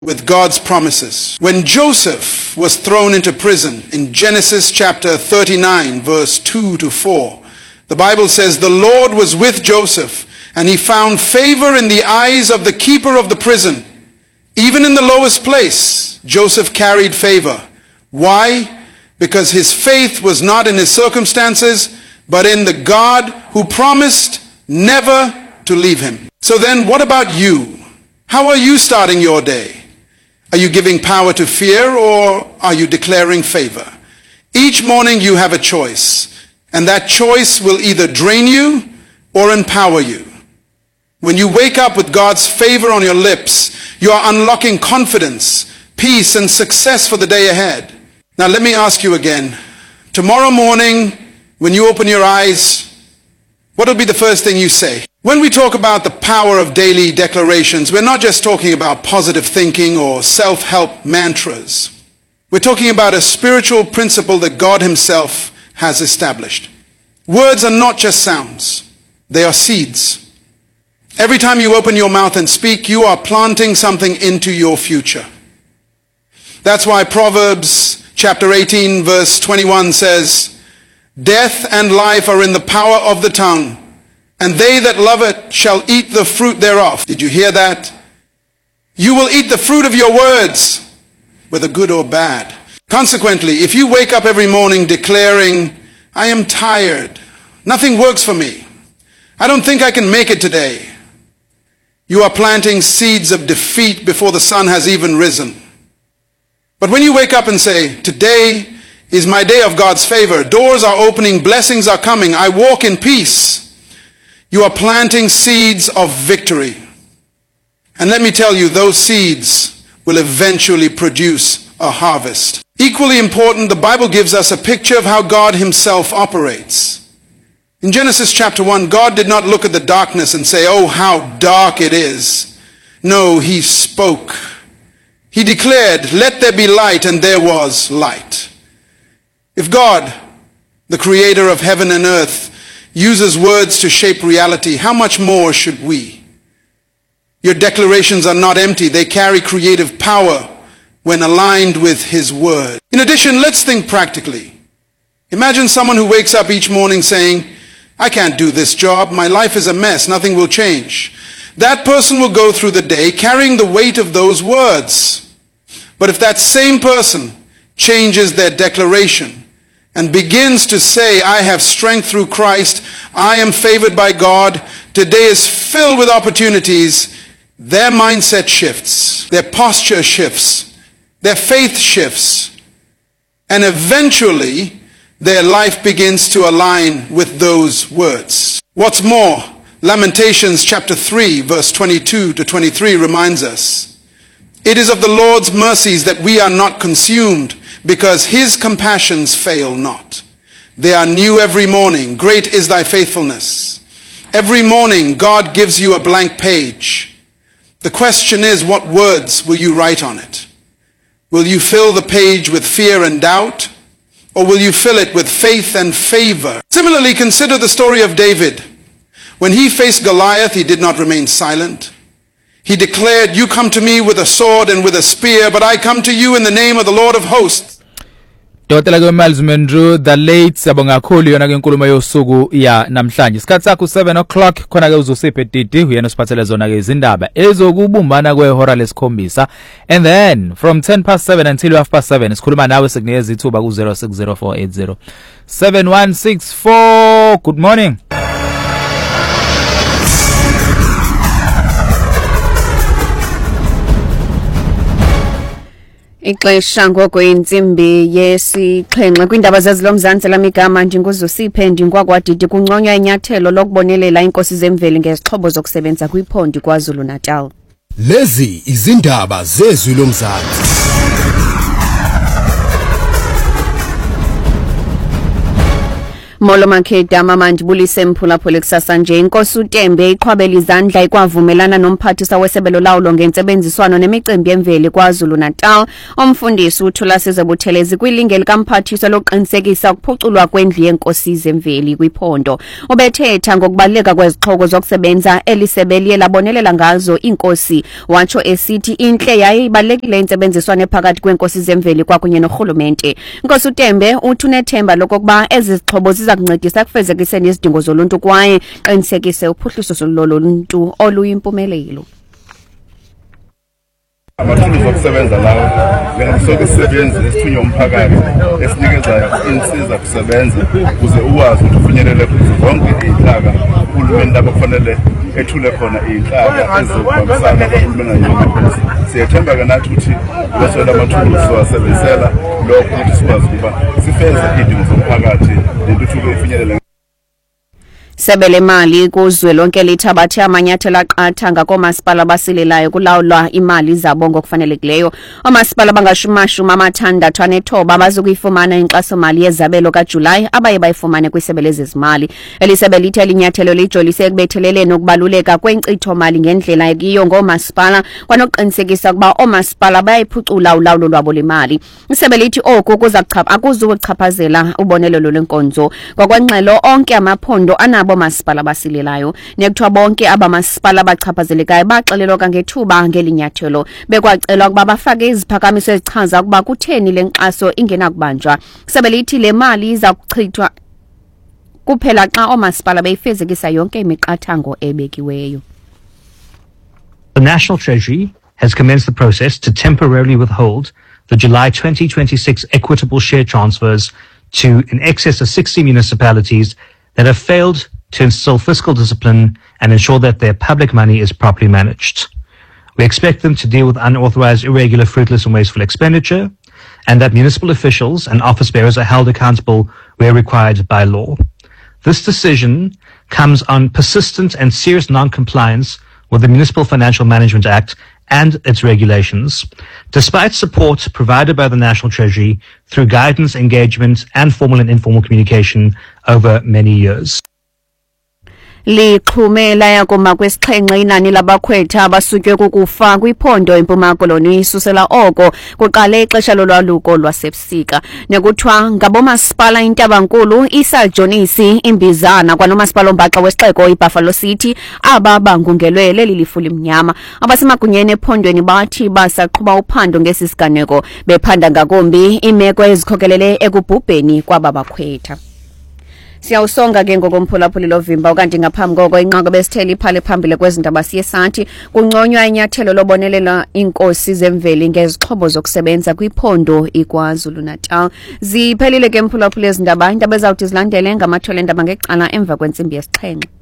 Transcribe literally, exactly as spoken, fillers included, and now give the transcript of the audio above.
with God's promises. When Joseph was thrown into prison in Genesis chapter thirty-nine, verse two to four, the Bible says, "The Lord was with Joseph, and he found favor in the eyes of the keeper of the prison. Even in the lowest place, Joseph carried favor." Why? Because his faith was not in his circumstances, but in the God who promised never to leave him. So then, what about you? How are you starting your day? Are you giving power to fear, or are you declaring favor? Each morning you have a choice, and that choice will either drain you or empower you. When you wake up with God's favor on your lips, you are unlocking confidence, peace, and success for the day ahead. Now let me ask you again. Tomorrow morning, when you open your eyes, what will be the first thing you say? When we talk about the power of daily declarations, we're not just talking about positive thinking or self-help mantras. We're talking about a spiritual principle that God himself has established. Words are not just sounds. They are seeds. Every time you open your mouth and speak, you are planting something into your future. That's why Proverbs chapter eighteen, verse twenty-one says, "Death and life are in the power of the tongue, and they that love it shall eat the fruit thereof." Did you hear that? You will eat the fruit of your words, whether good or bad. Consequently, if you wake up every morning declaring, "I am tired, nothing works for me, I don't think I can make it today," you are planting seeds of defeat before the sun has even risen. But when you wake up and say, "Today is my day of God's favor, doors are opening, blessings are coming, I walk in peace," you are planting seeds of victory. And let me tell you, those seeds will eventually produce a harvest. Equally important, the Bible gives us a picture of how God himself operates. In Genesis chapter one, God did not look at the darkness and say, "Oh, how dark it is." No, he spoke. He declared, "Let there be light," and there was light. If God, the creator of heaven and earth, uses words to shape reality, how much more should we? Your declarations are not empty. They carry creative power when aligned with his word. In addition, let's think practically. Imagine someone who wakes up each morning saying, "I can't do this job. My life is a mess. Nothing will change." That person will go through the day carrying the weight of those words. But if that same person changes their declaration and begins to say, "I have strength through Christ, I am favored by God, today is filled with opportunities," their mindset shifts, their posture shifts, their faith shifts, and eventually their life begins to align with those words. What's more, Lamentations chapter three, verse twenty-two to twenty-three reminds us, "It is of the Lord's mercies that we are not consumed, because his compassions fail not. They are new every morning. Great is thy faithfulness." Every morning, God gives you a blank page. The question is, what words will you write on it? Will you fill the page with fear and doubt, or will you fill it with faith and favor? Similarly, consider the story of David. When he faced Goliath, he did not remain silent. He declared, "You come to me with a sword and with a spear, but I come to you in the name of the Lord of hosts." Dr. ke Miles Mendru, the late sabonga kakhulu yona ke inkulumo yosuku ya namhlanje. Isikhathi sakho seven o'clock khona ke uzosiphe Didi uyena osiphathele zona ke izindaba ezokubumbana kwehora lesikhombisa. And then from ten past seven until half past seven sikhuluma nawe sikunikeza ithuba ku zero six zero four eight zero seven one six four. Good morning. Ixesha ngoko insimbi yesixhenxe kwindaba zezilomzantsi lamigama ndinguzusiphe ndingwakwadidi kunconywa inyathelo lokubonelela inkosi zemveli ngezixhobo zokusebenza kwiphondi kwaZulu Natal. Lezi izindaba zezwi lomzantsi. Molo Makheda mamandibulise mphulaphula kusasa nje inkosi uTembe iqhwabela izandla ikwavumelana nomphathisa wesebelo lawulo ngensebenziswano nemicimbi yemveli kwaZulu Natal umfundisi uthula sizebuthelezi kwilinge likamphathiswa loqinisekisa ukuphuculwa kwendlu yenkosi zemveli kwiphondo ubethetha ngokubaleka kwezixhoko zokusebenza elisebeliye labonelela ngazo inkosi watsho esithi inhle yaye ibalekile insebenziswano phakathi kwenkosi zemveli kwakunye nohulumente inkosi uTembe uthunethemba lokuba ezizixhobo ziza kuncedisa kufezekiseni izidingo zoluntu kwaye qinisekise uphuhliso loluntu oluyimpumelelo. Amathuluzi okusebenza lawo njengokusoka isisebenzi esithunywe umphakathi esinikezayo insiza kusebenza ukuze ukwazi ukuthi ufinyelele kuzo zonke izinhlaka uhulumeni lapho kufanele ethule khona izinhlaka ezizobambisana nohulumeni njengomphakathi. Siyethemba ke nathi ukuthi leso lamathuluzi siwasebenzisela lokho ukuthi sikwazi ukuba sifeze izidingo zomphakathi nentuthuko efinyelele Sebele mali kuzwe lonke lithabathe amanyathelo aqatha ngakomasipala basilelayo kulawulwa imali zabo ngokufanelekileyo omasipala bangashumashuma amathandathu anethoba bazokuyifumana inkxaso mali yezabelo kaJuly abaye bayifumane kwisebele zezimali elisebelithe linyathelo lijolise ekubetheleleni ukubaluleka kwenkcitho mali ngendlela ekiyo ngomasipala kwanokuqinisekisa ukuba omasipala bayayiphucula ulawulo lwabo lemali isebelithi oku kuza kuchapha akuzukuchaphazela ubonelelo lwenkonzo ngokwengxelo onke amaphondo anabo masipala basilelayo nekuthiwa bonke abamasipala bachaphazelekayo baxelelwa kangethuba ngelinyathelo bekwacelwa ukuba bafake iziphakamiso ezichaza ukuba kutheni lenkxaso ingena kubanjwa sebelithi le mali iza kuchithwa kuphela xa omasipala beyifezekisa yonke imiqathango ebekiweyo. The National Treasury has commenced the process to temporarily withhold the July twenty twenty-six equitable share transfers to in excess of sixty municipalities that have failed to instill fiscal discipline and ensure that their public money is properly managed. We expect them to deal with unauthorized, irregular, fruitless and wasteful expenditure, and that municipal officials and office bearers are held accountable where required by law. This decision comes on persistent and serious non-compliance with the Municipal Financial Management Act and its regulations, despite support provided by the National Treasury through guidance, engagement and formal and informal communication over many years. Liqhumela yakoma kwesixhenxe inani labakhwetha abasutywe kukufa kwiphondo eMpuma Koloni isusela oko kuqale ixesha lolwaluko lwasebusika nekuthiwa ngabomasipala iNtabankulu iSaljonisi imbizana kwanomasipala ombaxa wesixeko iBuffalo City aba bangungelwe leli lifu limnyama abasemagunyeni ephondweni bathi basaqhuba uphando ngesisiganeko bephanda ngakombi imeko ezikhokelele ekubhubheni kwababakhwetha. Siyawusonga ke ngokomphulaphuli lovimba kanti ngaphambi koko inqako besitheli phale phambili kwezindaba siye sathi kunconywa inyathelo lobonelela inkosi zemveli ngezixhobo zokusebenza kwiphondo iKwaZulu Natal ziphelile ke mphulaphuli ezindaba indaba ezawuthi zilandele ngamathole endaba ngeqala emva kwentsimbi yesixhenxe.